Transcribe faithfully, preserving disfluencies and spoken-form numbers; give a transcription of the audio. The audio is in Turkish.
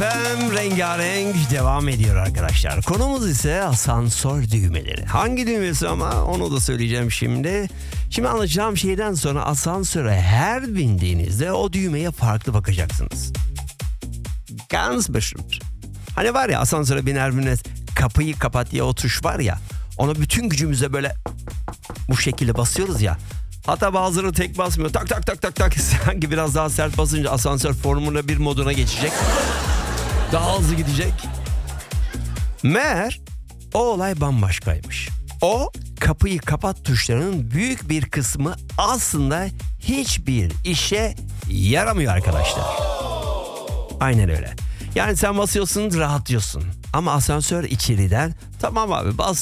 M, rengarenk devam ediyor arkadaşlar. Konumuz ise asansör düğmeleri. Hangi düğmesi ama onu da söyleyeceğim şimdi. Şimdi anlatacağım şeyden sonra asansöre her bindiğinizde o düğmeye farklı bakacaksınız. Ganz bestimmt. Hani var ya, asansöre biner binmez kapıyı kapat diye o tuş var ya. Ona bütün gücümüzle böyle bu şekilde basıyoruz ya. Hatta bazıları tek basmıyor. Tak tak tak tak tak. Sanki biraz daha sert basınca asansör Formula bir moduna geçecek. Daha hızlı gidecek. Meğer o olay bambaşkaymış. O kapıyı kapat tuşlarının büyük bir kısmı aslında hiçbir işe yaramıyor arkadaşlar. Aynen öyle. Yani sen basıyorsun, rahatlıyorsun. Ama asansör içeriden tamam abi bas